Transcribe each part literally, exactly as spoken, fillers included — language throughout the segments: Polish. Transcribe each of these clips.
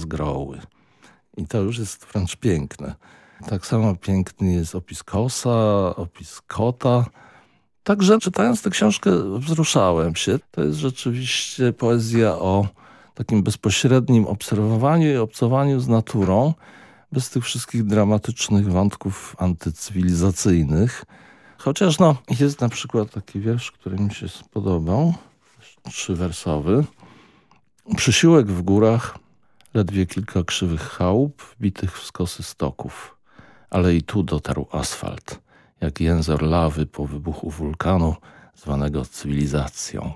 zgroły. I to już jest wręcz piękne. Tak samo piękny jest opis kosa, opis kota. Także czytając tę książkę wzruszałem się. To jest rzeczywiście poezja o takim bezpośrednim obserwowaniu i obcowaniu z naturą, bez tych wszystkich dramatycznych wątków antycywilizacyjnych. Chociaż no, jest na przykład taki wiersz, który mi się spodobał, trzywersowy. Przysiłek w górach, ledwie kilka krzywych chałup, wbitych w skosy stoków. Ale i tu dotarł asfalt, jak język lawy po wybuchu wulkanu, zwanego cywilizacją.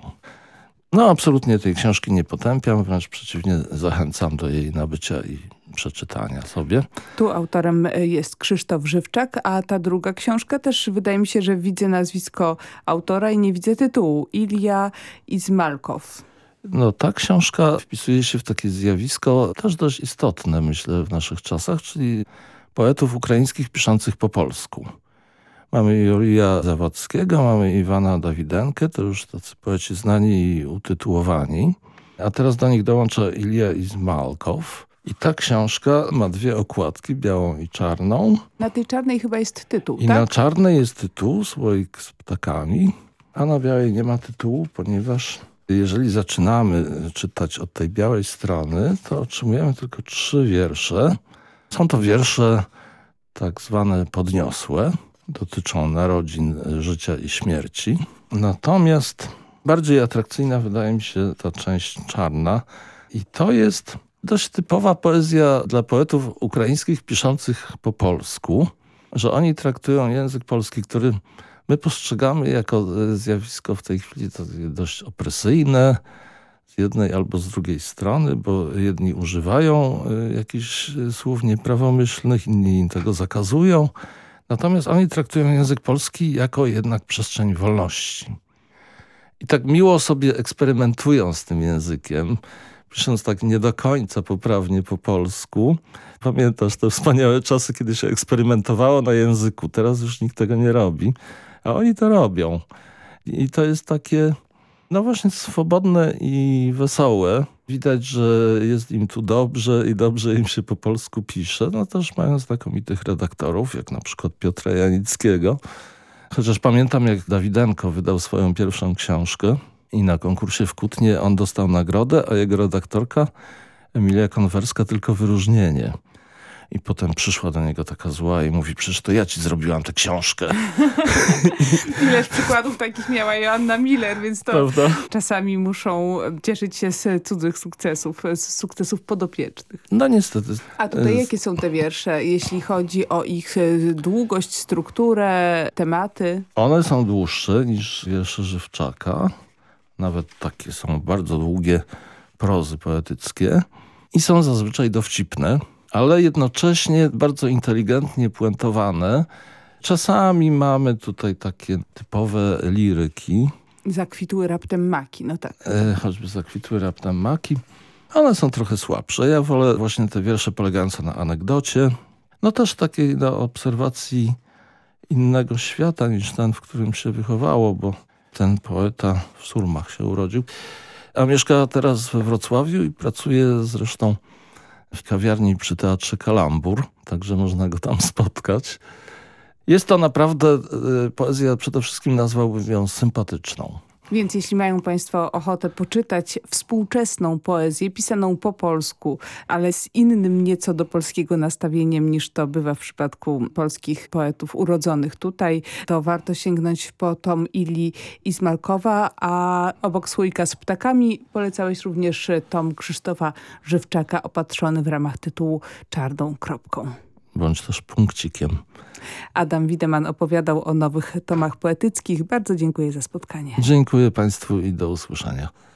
No, absolutnie tej książki nie potępiam, wręcz przeciwnie, zachęcam do jej nabycia i przeczytania sobie. Tu autorem jest Krzysztof Żywczak, a ta druga książka też wydaje mi się, że widzę nazwisko autora i nie widzę tytułu. Ilja Izmalkow. No, ta książka wpisuje się w takie zjawisko też dość istotne, myślę, w naszych czasach, czyli poetów ukraińskich piszących po polsku. Mamy Jurija Zawadzkiego, mamy Iwana Dawidenkę, to już tacy poeci znani i utytułowani. A teraz do nich dołącza Ilja Izmalkow. I ta książka ma dwie okładki, białą i czarną. Na tej czarnej chyba jest tytuł, I tak? na czarnej jest tytuł, Słoik z ptakami, a na białej nie ma tytułu, ponieważ jeżeli zaczynamy czytać od tej białej strony, to otrzymujemy tylko trzy wiersze. Są to wiersze tak zwane podniosłe, dotyczą narodzin, życia i śmierci. Natomiast bardziej atrakcyjna wydaje mi się ta część czarna i to jest dość typowa poezja dla poetów ukraińskich piszących po polsku, że oni traktują język polski, który my postrzegamy jako zjawisko w tej chwili to dość opresyjne z jednej albo z drugiej strony, bo jedni używają jakichś słów nieprawomyślnych, inni im tego zakazują. Natomiast oni traktują język polski jako jednak przestrzeń wolności. I tak miło sobie eksperymentują z tym językiem, pisząc tak nie do końca poprawnie po polsku. Pamiętasz te wspaniałe czasy, kiedy się eksperymentowało na języku. Teraz już nikt tego nie robi, a oni to robią. I to jest takie, no właśnie swobodne i wesołe. Widać, że jest im tu dobrze i dobrze im się po polsku pisze. No też mają znakomitych redaktorów, jak na przykład Piotra Janickiego. Chociaż pamiętam, jak Dawidenko wydał swoją pierwszą książkę i na konkursie w Kutnie on dostał nagrodę, a jego redaktorka Emilia Konwerska tylko wyróżnienie. I potem przyszła do niego taka zła i mówi, przecież to ja ci zrobiłam tę książkę. Ileż przykładów takich miała Joanna Miller, więc to Prawda? Czasami muszą cieszyć się z cudzych sukcesów, z sukcesów podopiecznych. No niestety. A tutaj jakie są te wiersze, jeśli chodzi o ich długość, strukturę, tematy? One są dłuższe niż wiersze Żywczaka. Nawet takie są bardzo długie prozy poetyckie i są zazwyczaj dowcipne, ale jednocześnie bardzo inteligentnie puentowane. Czasami mamy tutaj takie typowe liryki. Zakwitły raptem maki, no tak. E, choćby zakwitły raptem maki. One są trochę słabsze. Ja wolę właśnie te wiersze polegające na anegdocie. No też takiej do obserwacji innego świata niż ten, w którym się wychowało, bo ten poeta w Surmach się urodził. A mieszka teraz we Wrocławiu i pracuje zresztą w kawiarni przy Teatrze Kalambur, także można go tam spotkać. Jest to naprawdę poezja, przede wszystkim nazwałbym ją sympatyczną. Więc jeśli mają państwo ochotę poczytać współczesną poezję pisaną po polsku, ale z innym nieco do polskiego nastawieniem niż to bywa w przypadku polskich poetów urodzonych tutaj, to warto sięgnąć po tom Ilii Izmalkowa, a obok Słoika z ptakami polecałeś również tom Krzysztofa Żywczaka opatrzony w ramach tytułu czarną kropką. Bądź też punkcikiem. Adam Wiedemann opowiadał o nowych tomach poetyckich. Bardzo dziękuję za spotkanie. Dziękuję państwu i do usłyszenia.